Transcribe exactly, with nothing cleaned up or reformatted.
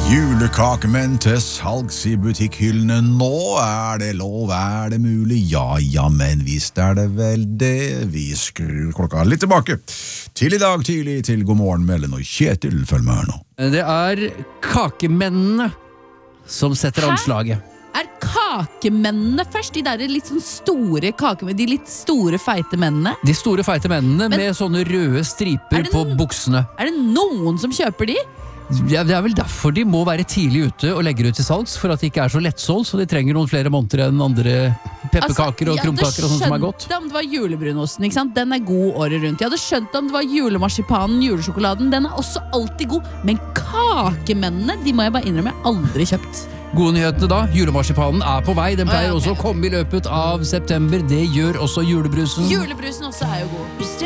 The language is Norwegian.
Julekakemenn til salgs i butikkhyllene. Nå er det lov, er det mulig? Ja, ja, men visst er det vel det. Vi skrur klokka litt tilbake til i dag tidlig til God morgen med Ellen og Kjetil. Følg med her nå. Det er kakemennene som setter Hæ? anslaget. Er kakemennene først? De der litt sånn store kakemennene, de litt store feite mennene? De store feite mennene Men- med sånne røde striper Er det på n- buksene. Er det noen som kjøper de? Ja, det er vel derfor de må være tidlig ute og legge ut til salgs, for at de ikke er så lettsolgt, så de trenger noen flere måneder enn andre pepperkaker og Altså, jeg krumkaker og sånt som er godt. hadde skjønt om det var julebrunosten, ikke sant? Den er god året rundt. Jeg hadde skjønt om det var julemarsipanen, julesjokoladen, den er også alltid god. Men kakemennene, de må jeg bare innrømme, jeg har aldri kjøpt. Gode nyhetene da, julemarsipanen er på vei, den pleier Å, ja, ok. også å komme i løpet av september, det gjør også julebrusen. Julebrusen også er jo god.